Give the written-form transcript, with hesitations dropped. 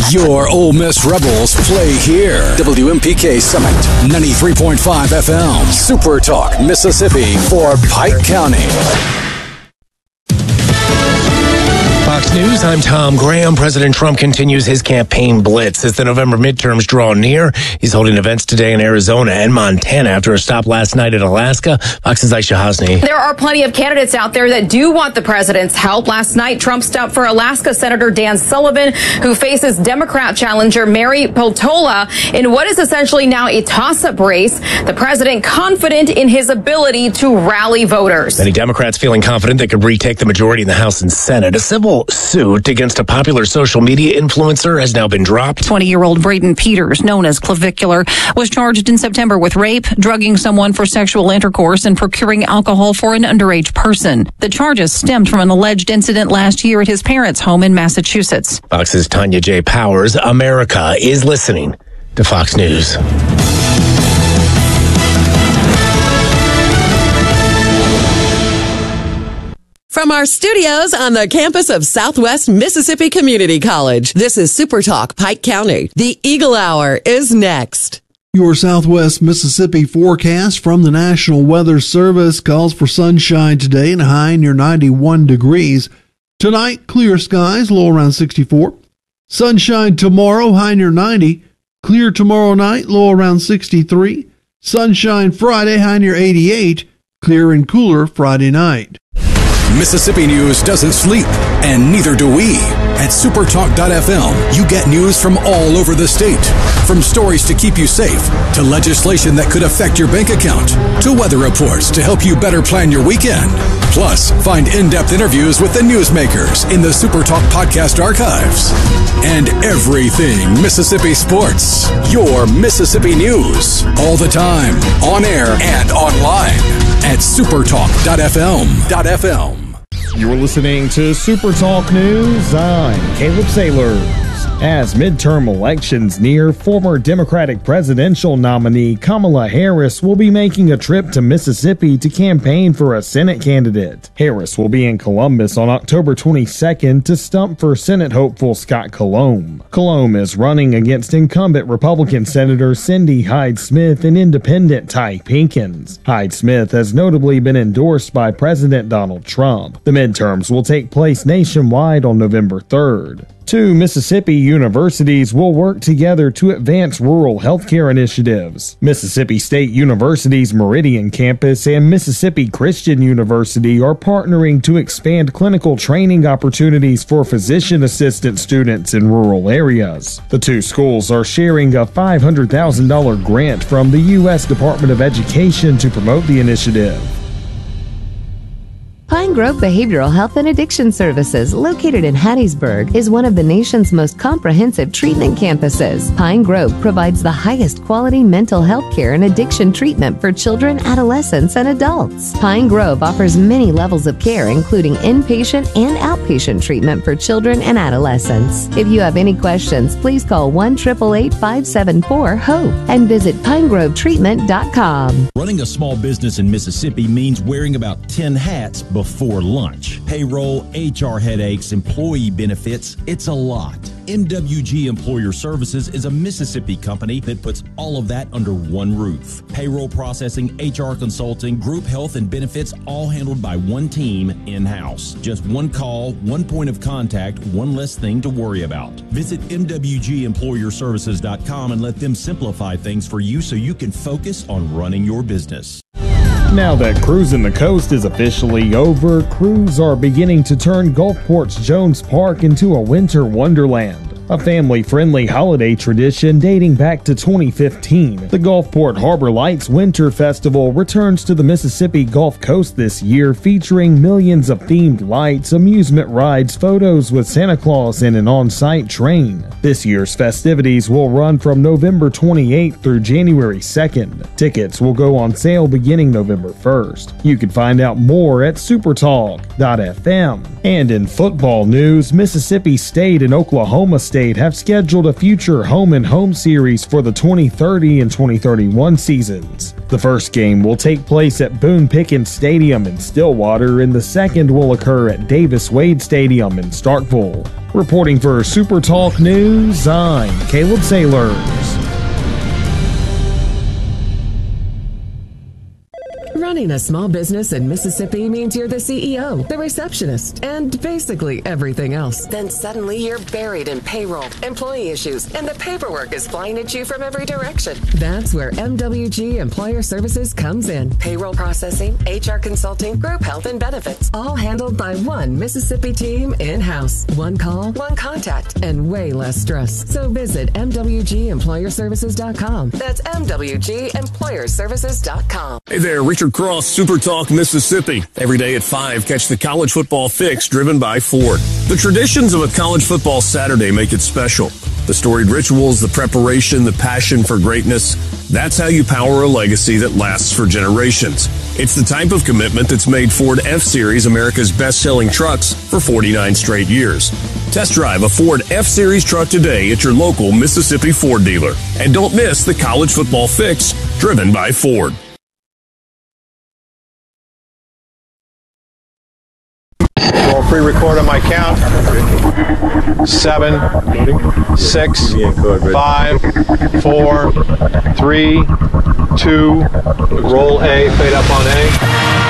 Your Ole Miss Rebels play here. WMPK Summit, 93.5 FM. Super Talk, Mississippi for Pike County. Fox News, I'm Tom Graham. President Trump continues his campaign blitz as the November midterms draw near. He's holding events today in Arizona and Montana after a stop last night in Alaska. Fox's Aisha Hosni. There are plenty of candidates out there that do want the president's help. Last night, Trump stopped for Alaska Senator Dan Sullivan, who faces Democrat challenger Mary Peltola in what is essentially now a toss-up race. The president confident in his ability to rally voters. Many Democrats feeling confident they could retake the majority in the House and Senate. A civil suit against a popular social media influencer has now been dropped. 20-year-old Braden Peters, known as Clavicular, was charged in September with rape, drugging someone for sexual intercourse, and procuring alcohol for an underage person. The charges stemmed from an alleged incident last year at his parents' home in Massachusetts. Fox's Tanya J. Powers. America is listening to Fox News. From our studios on the campus of Southwest Mississippi Community College, this is Super Talk Pike County. The Eagle Hour is next. Your Southwest Mississippi forecast from the National Weather Service calls for sunshine today and a high near 91 degrees. Tonight, clear skies, low around 64. Sunshine tomorrow, high near 90. Clear tomorrow night, low around 63. Sunshine Friday, high near 88. Clear and cooler Friday night. Mississippi news doesn't sleep, and neither do we. At supertalk.fm, you get news from all over the state. From stories to keep you safe, to legislation that could affect your bank account, to weather reports to help you better plan your weekend. Plus, find in-depth interviews with the newsmakers in the Supertalk podcast archives. And everything Mississippi sports. Your Mississippi news. All the time, on air and online. At supertalk.fm. You're listening to Super Talk News. I'm Caleb Sailors. As midterm elections near, former Democratic presidential nominee Kamala Harris will be making a trip to Mississippi to campaign for a Senate candidate. Harris will be in Columbus on October 22nd to stump for Senate hopeful Scott Colomb. Colomb is running against incumbent Republican Senator Cindy Hyde-Smith and independent Ty Pinkins. Hyde-Smith has notably been endorsed by President Donald Trump. The midterms will take place nationwide on November 3rd. Two Mississippi universities will work together to advance rural healthcare initiatives. Mississippi State University's Meridian campus and Mississippi Christian University are partnering to expand clinical training opportunities for physician assistant students in rural areas. The two schools are sharing a $500,000 grant from the U.S. Department of Education to promote the initiative. Pine Grove Behavioral Health and Addiction Services, located in Hattiesburg, is one of the nation's most comprehensive treatment campuses. Pine Grove provides the highest quality mental health care and addiction treatment for children, adolescents, and adults. Pine Grove offers many levels of care, including inpatient and outpatient treatment for children and adolescents. If you have any questions, please call 1-888-574-HOPE and visit pinegrovetreatment.com. Running a small business in Mississippi means wearing about 10 hats before lunch. Payroll, HR headaches, employee benefits, it's a lot. MWG Employer Services is a Mississippi company that puts all of that under one roof. Payroll processing, HR consulting, group health and benefits, all handled by one team in-house. Just one call, one point of contact, one less thing to worry about. Visit MWGEmployerServices.com and let them simplify things for you so you can focus on running your business. Now that Cruising the Coast is officially over, crews are beginning to turn Gulfport's Jones Park into a winter wonderland. A family-friendly holiday tradition dating back to 2015. The Gulfport Harbor Lights Winter Festival returns to the Mississippi Gulf Coast this year, featuring millions of themed lights, amusement rides, photos with Santa Claus, and an on-site train. This year's festivities will run from November 28th through January 2nd. Tickets will go on sale beginning November 1st. You can find out more at supertalk.fm. And in football news, Mississippi State and Oklahoma State State have scheduled a future home-and-home series for the 2030 and 2031 seasons. The first game will take place at Boone Pickens Stadium in Stillwater, and the second will occur at Davis Wade Stadium in Starkville. Reporting for Super Talk News, I'm Caleb Sailors. Running a small business in Mississippi means you're the CEO, the receptionist, and basically everything else. Then suddenly you're buried in payroll, employee issues, and the paperwork is flying at you from every direction. That's where MWG Employer Services comes in. Payroll processing, HR consulting, group health and benefits, all handled by one Mississippi team in-house. One call, one contact, and way less stress. So visit MWGEmployerServices.com. That's MWGEmployerServices.com. Hey there, Richard Cross, Super Talk, Mississippi. Every day at 5, catch the College Football Fix driven by Ford. The traditions of a college football Saturday make it special. The storied rituals, the preparation, the passion for greatness. That's how you power a legacy that lasts for generations. It's the type of commitment that's made Ford F-Series America's best-selling trucks for 49 straight years. Test drive a Ford F-Series truck today at your local Mississippi Ford dealer. And don't miss the College Football Fix driven by Ford. I'll pre-record on my count. 7, 6, 5, 4, 3, 2. Roll A, fade up on A.